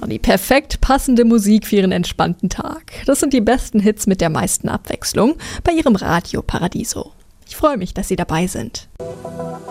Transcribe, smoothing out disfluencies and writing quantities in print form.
Die perfekt passende Musik für Ihren entspannten Tag. Das sind die besten Hits mit der meisten Abwechslung bei Ihrem Radio Paradiso. Ich freue mich, dass Sie dabei sind.